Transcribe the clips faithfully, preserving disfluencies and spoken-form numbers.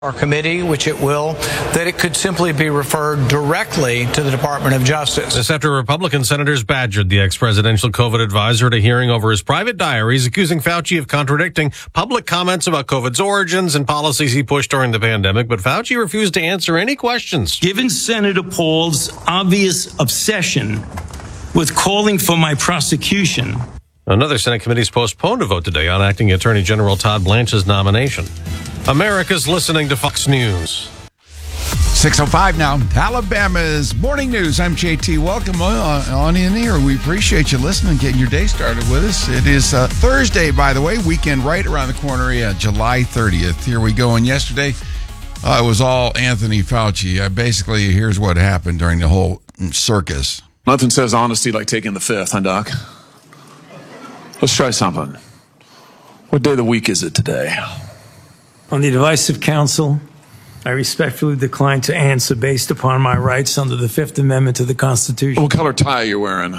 our committee, which it will, that it could simply be referred directly to the Department of Justice. This after Republican senators badgered the ex-presidential COVID advisor at a hearing over his private diaries, accusing Fauci of contradicting public comments about COVID's origins and policies he pushed during the pandemic. But Fauci refused to answer any questions. Given Senator Paul's obvious obsession with calling for my prosecution, another Senate committee's postponed a vote today on acting Attorney General Todd Blanche's nomination. America's listening to Fox News. six oh five now. Alabama's Morning News. I'm J T. Welcome on, on in here. We appreciate you listening, getting your day started with us. It is uh, Thursday, by the way. Weekend right around the corner. Yeah, July thirtieth. Here we go. And yesterday, uh, it was all Anthony Fauci. Uh, basically, here's what happened during the whole circus. Nothing says honesty like taking the fifth, huh, Doc? Let's try something. What day of the week is it today? on the advice of counsel, I respectfully decline to answer based upon my rights under the Fifth Amendment to the Constitution. What color tie are you wearing?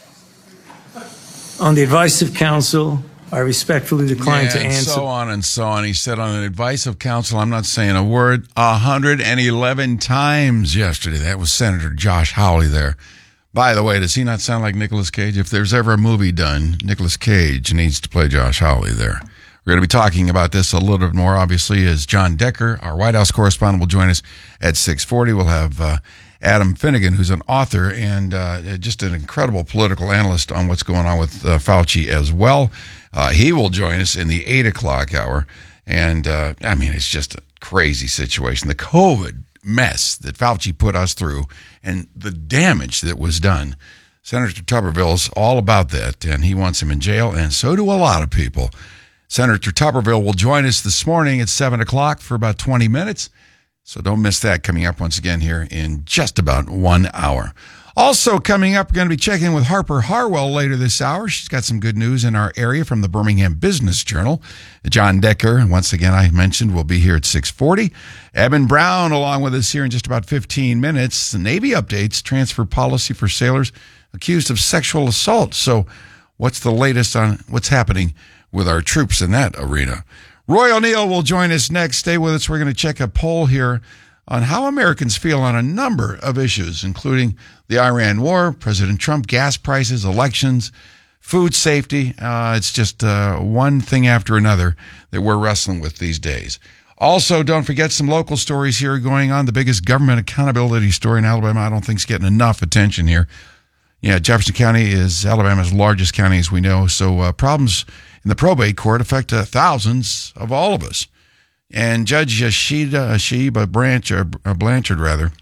On the advice of counsel, I respectfully decline yeah, to answer. And so on and so on. He said on the advice of counsel, I'm not saying a word, one hundred eleven times yesterday. That was Senator Josh Hawley there. By the way, does he not sound like Nicolas Cage? If there's ever a movie done, Nicolas Cage needs to play Josh Hawley there. We're going to be talking about this a little bit more, obviously, as John Decker, our White House correspondent, will join us at six forty. We'll have uh, Adam Finnegan, who's an author and uh, just an incredible political analyst on what's going on with uh, Fauci as well. Uh, he will join us in the eight o'clock hour. And, uh, I mean, it's just a crazy situation. The COVID mess that Fauci put us through and the damage that was done. Senator Tuberville's all about that, and he wants him in jail, and so do a lot of people. Senator Tuberville will join us this morning at seven o'clock for about twenty minutes, so don't miss that coming up once again here in just about one hour. Also coming up, we're going to be checking in with Harper Harwell later this hour. She's got some good news in our area from the Birmingham Business Journal. John Decker, once again, I mentioned, will be here at six forty. Eben Brown along with us here in just about fifteen minutes. The Navy updates transfer policy for sailors accused of sexual assault. So what's the latest on what's happening with our troops in that arena? Roy O'Neill will join us next. Stay with us. We're going to check a poll here on how Americans feel on a number of issues, including the Iran war, President Trump, gas prices, elections, food safety. Uh, it's just uh, one thing after another that we're wrestling with these days. Also, don't forget some local stories here going on. The biggest government accountability story in Alabama I don't think is getting enough attention here. Yeah, Jefferson County is Alabama's largest county, as we know, so uh, problems in the probate court affect uh, thousands of all of us. And Judge Sheba, Sheba Branch, or Blanchard, rather,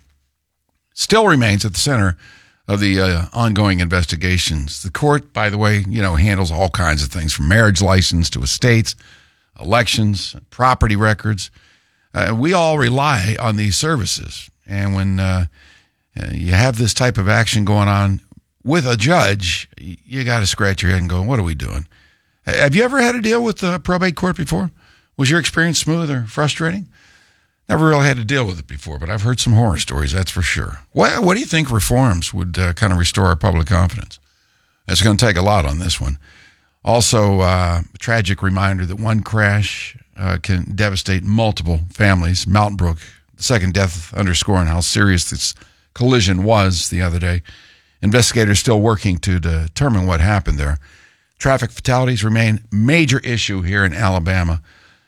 still remains at the center of the uh, ongoing investigations. The court, by the way, you know, handles all kinds of things from marriage license to estates, elections, property records. Uh, we all rely on these services. And when uh, you have this type of action going on with a judge, you got to scratch your head and go, what are we doing? Have you ever had to deal with the probate court before? Was your experience smooth or frustrating? Never really had to deal with it before, but I've heard some horror stories, that's for sure. What, what do you think reforms would uh, kind of restore our public confidence? It's going to take a lot on this one. Also, uh, a tragic reminder that one crash uh, can devastate multiple families. Mountain Brook, the second death underscoring how serious this collision was the other day. Investigators still working to determine what happened there. Traffic fatalities remain a major issue here in Alabama.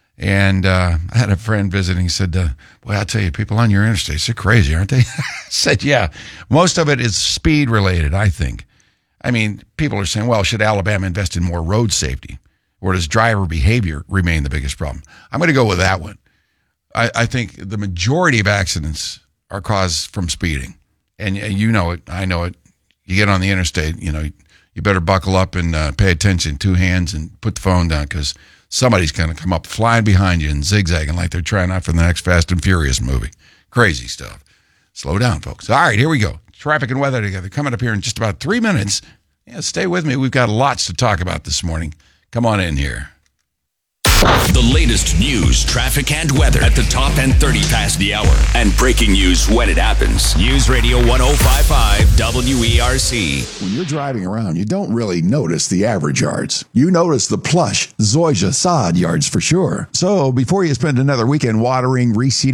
And uh, I had a friend visiting, said, uh, boy, I'll tell you, people on your interstates, they're crazy, aren't they? I said, yeah, most of it is speed related, I think. I mean, people are saying, well, should Alabama invest in more road safety? Or does driver behavior remain the biggest problem? I'm going to go with that one. I, I think the majority of accidents are caused from speeding. And you know it, I know it. You get on the interstate, you know, you better buckle up and uh, pay attention, two hands, and put the phone down, because somebody's going to come up flying behind you and zigzagging like they're trying out for the next Fast and Furious movie. Crazy stuff. Slow down, folks. All right, here we go. Traffic and weather together. Coming up here in just about three minutes. Yeah, stay with me. We've got lots to talk about this morning. Come on in here. The latest news, traffic, and weather at the top and thirty past the hour. And breaking news when it happens. News Radio one oh five point five W E R C. When you're driving around, you don't really notice the average yards. You notice the plush Zoysia sod yards for sure. So before you spend another weekend watering, reseeding,